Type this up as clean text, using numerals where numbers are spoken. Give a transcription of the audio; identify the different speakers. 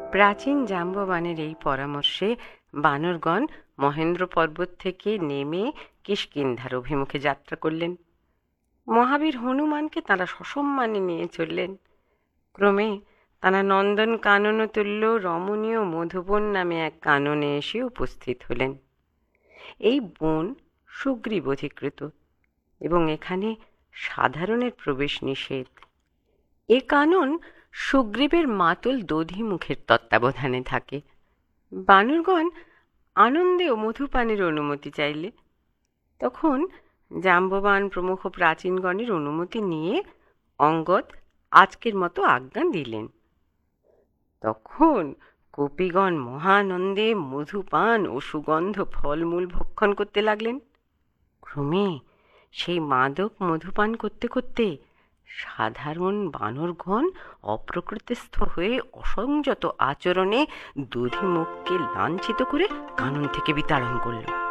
Speaker 1: প্রাচীন জাম্ববানের এই পরামর্শে বানরগণ মহেন্দ্র পর্বত থেকে নেমে কিষ্কিন্ধার অভিমুখে যাত্রা করলেন। মহাবীর হনুমানকে তাঁরা সসম্মানে নিয়ে চললেন। ক্রমে তাঁরা নন্দন কাননতুল্য রমণীয় মধুবন নামে এক কাননে এসে উপস্থিত হলেন। এই বন সুগ্রীব অধিকৃত এবং এখানে সাধারণের প্রবেশ নিষেধ। এ কানন সুগ্রীবের মাতুল দধিমুখের তত্ত্বাবধানে থাকে। বানরগণ আনন্দে ও মধুপানের অনুমতি চাইলে তখন জাম্ববান প্রমুখ প্রাচীনগণের অনুমতি নিয়ে অঙ্গদ আজকের মতো আজ্ঞা দিলেন। তখন গোপীগণ মহানন্দে মধুপান ও সুগন্ধ ফলমূল ভক্ষণ করতে লাগলেন। ক্রমে সেই মাদক মধুপান করতে করতে সাধারণ বানরগণ অপ্রকৃতিস্থ হয়ে অসংযত আচরণে দধিমুখকে লাঞ্ছিত করে কানন থেকে বিতাড়ন করল।